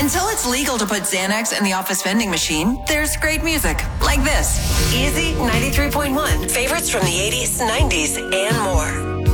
Until it's legal to put Xanax in the office vending machine, there's great music like this. Easy 93.1. Favorites from the 80s, 90s, and more.